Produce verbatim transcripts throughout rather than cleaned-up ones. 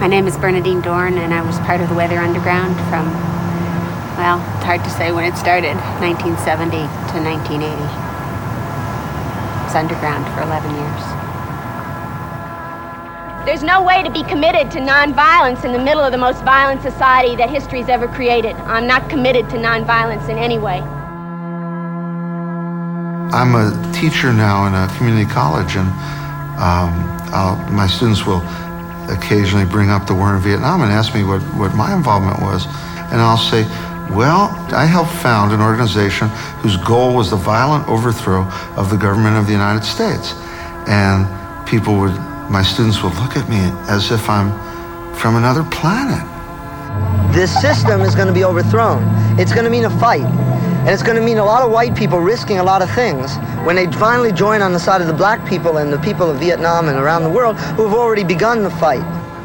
My name is Bernadine Dorn, and I was part of the Weather Underground from, well, it's hard to say when it started, nineteen seventy to nineteen eighty. It was underground for eleven years. There's no way to be committed to nonviolence in the middle of the most violent society that history's ever created. I'm not committed to nonviolence in any way. I'm a teacher now in a community college, and um, I'll, my students will occasionally bring up the war in Vietnam and ask me what, what my involvement was. And I'll say, well, I helped found an organization whose goal was the violent overthrow of the government of the United States. And people would, my students would look at me as if I'm from another planet. This system is going to be overthrown. It's going to mean a fight. And it's going to mean a lot of white people risking a lot of things when they finally join on the side of the black people and the people of Vietnam and around the world who have already begun the fight.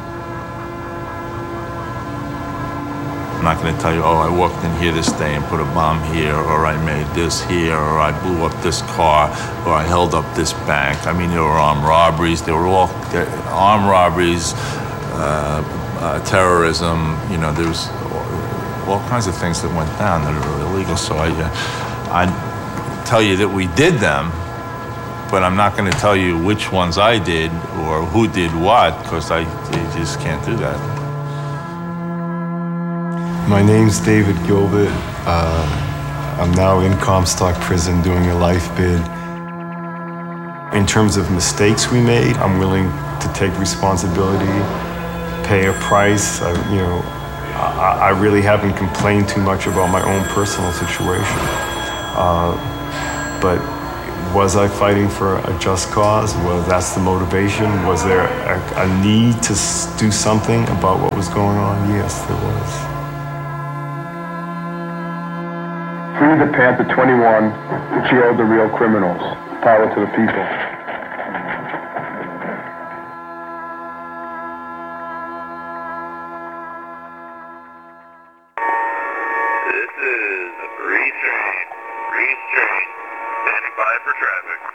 I'm not going to tell you, oh, I walked in here this day and put a bomb here, or I made this here, or I blew up this car, or I held up this bank. I mean, there were armed robberies. They were all armed robberies, uh, uh, terrorism. You know, there was all kinds of things that went down that are illegal. So I, uh, I tell you that we did them, but I'm not going to tell you which ones I did or who did what, because I you just can't do that. My name's David Gilbert. Uh, I'm now in Comstock Prison doing a life bid. In terms of mistakes we made, I'm willing to take responsibility, pay a price. I, you know, I, I really haven't complained too much about my own personal situation. Uh, but was I fighting for a just cause? Was that's the motivation? Was there a, a need to do something about what was going on? Yes, there was. Free the Panther twenty-one, jail the real criminals. Power to the people. This is a free train. Free train. Standing by for traffic.